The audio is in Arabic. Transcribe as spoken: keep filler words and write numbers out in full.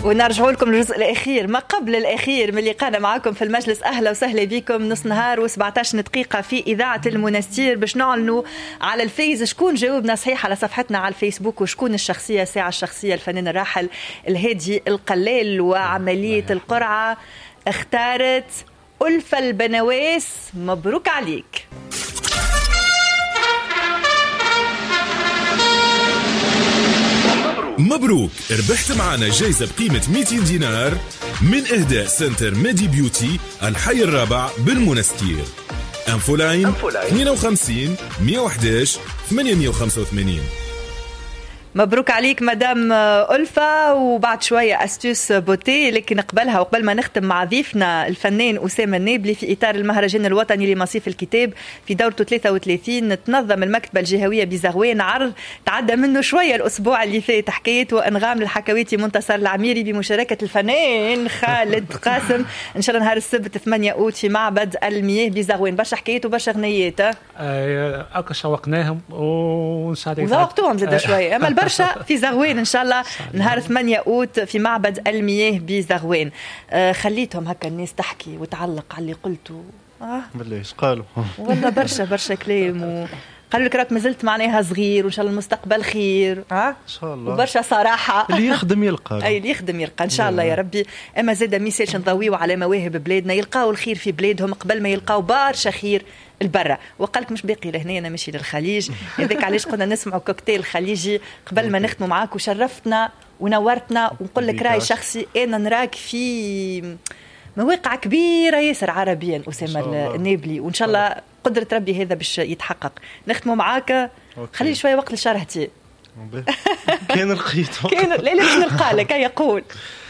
ونرجعوا لكم الجزء الأخير ما قبل الأخير من لقاءنا معكم في المجلس. أهلا وسهلا بكم. نص نهار وسبعتاش دقيقة في إذاعة المنستير باش نعلنوا على الفيز شكون جاوبنا صحيح على صفحتنا على الفيسبوك وشكون الشخصية ساعة الشخصية الفنان الراحل الهادي القلال. وعملية القرعة اختارت ألفة البنواس. مبروك عليك. مبروك، ربحت معنا جايزة بقيمة مئتين دينار من إهداء سنتر ميدي بيوتي الحي الرابع بالمنستير. أنفولاين اثنين وخمسين مئة وأحد عشر ثمانمئة وخمسة وثمانين. مبروك عليك مدام ألفة. وبعد شوية أستوس بوتي، لكن قبلها وقبل ما نختم مع ضيفنا الفنان أسامة النابلي في إطار المهرجان الوطني لمصيف الكتاب في دورته ثلاثة وثلاثين، تنظم المكتبة الجهوية بزغوان عرض تعدى منه شوية الأسبوع اللي فات، حكاية وأنغام الحكويتي منتصر العميري بمشاركة الفنان خالد قاسم إن شاء الله نهار السبت ثمانية أوت في معبد المياه بزغوان. برشا حكايات وبرشا غنيات. أكا شوقناهم وإن شاء الله وذوقتوهم زاد شوية. أما برشا في زغوان إن شاء الله نهار ثمانية أوت في معبد المياه بزغوان. آه خليتهم هكا الناس تحكي وتعلق على اللي قلته. آه بلاش قالوا والله برشا برشا كلام و... قالوا لك راك مازلت معناها صغير وإن شاء الله المستقبل خير. ها إن شاء الله. وبرشا صراحة. اللي يخدم يلقى. أي اللي يخدم يلقى إن شاء الله يا ربي. أما زاد ميساج نضويو على مواهب بلادنا، يلقاو الخير في بلادهم قبل ما يلقاو برشا خير البرة. وقالك مش باقي لهنا أنا مشي للخليج. هذاك علاش قلنا نسمعوا كوكتيل خليجي قبل ما نختموا معاك. وشرفتنا ونورتنا. ونقول لك رأي شخصي، أنا نراك في مواقع كبيرة ياسر عربيا أسامة النابلي، وإن شاء الله قدرة ربي هذا باش يتحقق. نختموا معاك. خلي شوية وقت لشرحتي. كان لقيته كان لا لا باش نلقى لك يقول